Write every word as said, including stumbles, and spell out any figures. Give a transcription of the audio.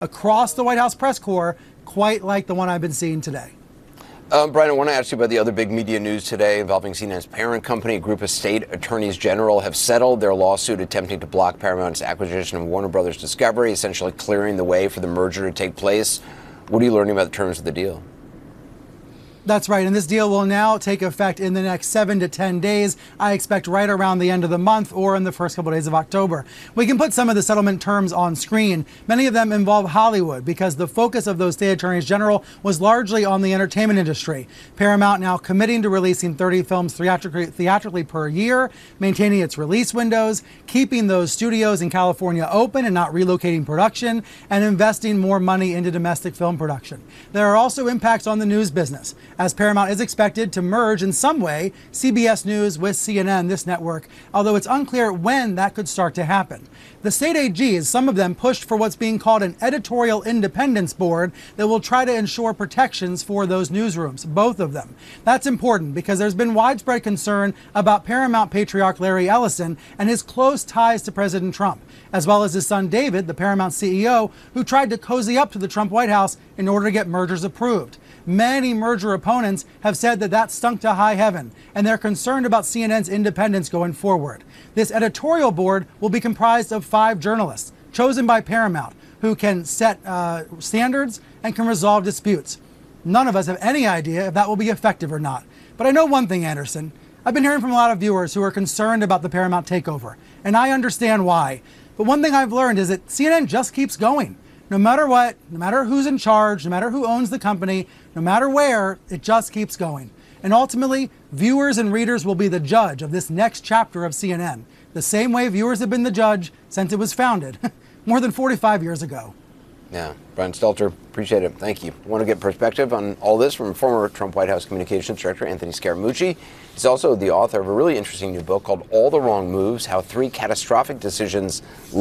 across the White House press corps, quite like the one I've been seeing today. Um, Brian, I want to ask you about the other big media news today involving C N N's parent company. A group of state attorneys general have settled their lawsuit attempting to block Paramount's acquisition of Warner Brothers Discovery, essentially clearing the way for the merger to take place. What are you learning about the terms of the deal? That's right, and this deal will now take effect in the next seven to ten days. I expect right around the end of the month or in the first couple of days of October. We can put some of the settlement terms on screen. Many of them involve Hollywood because the focus of those state attorneys general was largely on the entertainment industry. Paramount now committing to releasing thirty films theatrically, theatrically per year, maintaining its release windows, keeping those studios in California open and not relocating production, and investing more money into domestic film production. There are also impacts on the news business, as Paramount is expected to merge in some way C B S News with C N N, this network, although it's unclear when that could start to happen. The state A Gs, some of them pushed for what's being called an editorial independence board that will try to ensure protections for those newsrooms, both of them. That's important because there's been widespread concern about Paramount patriarch Larry Ellison and his close ties to President Trump, as well as his son David, the Paramount C E O, who tried to cozy up to the Trump White House in order to get mergers approved. Many merger opponents have said that that stunk to high heaven, and they're concerned about C N N's independence going forward. This editorial board will be comprised of five journalists chosen by Paramount who can set uh, standards and can resolve disputes. None of us have any idea if that will be effective or not. But I know one thing, Anderson. I've been hearing from a lot of viewers who are concerned about the Paramount takeover, and I understand why. But one thing I've learned is that C N N just keeps going. No matter what, no matter who's in charge, no matter who owns the company, no matter where, it just keeps going. And ultimately, viewers and readers will be the judge of this next chapter of C N N, the same way viewers have been the judge since it was founded, more than forty-five years ago. Yeah, Brian Stelter, appreciate it. Thank you. I want to get perspective on all this from former Trump White House Communications Director Anthony Scaramucci. He's also the author of a really interesting new book called All the Wrong Moves: How Three Catastrophic Decisions